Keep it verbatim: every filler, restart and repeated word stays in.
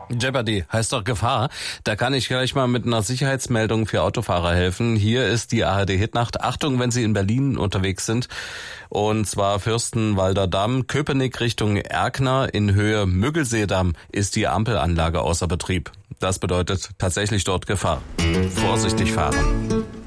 Jeopardy heißt doch Gefahr. Da kann ich gleich mal mit einer Sicherheitsmeldung für Autofahrer helfen. Hier ist die A R D-Hitnacht. Achtung, wenn Sie in Berlin unterwegs sind. Und zwar Fürstenwalder Damm, Köpenick Richtung Erkner in Höhe Müggelseedamm ist die Ampelanlage außer Betrieb. Das bedeutet tatsächlich dort Gefahr. Vorsichtig fahren.